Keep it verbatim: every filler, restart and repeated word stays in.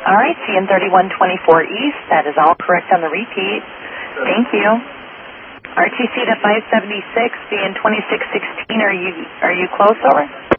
All right, C N thirty-one twenty-four East. That is all correct on the repeat. Thank you. R T C to five seventy-six, C N twenty-six sixteen. Are you are you close over?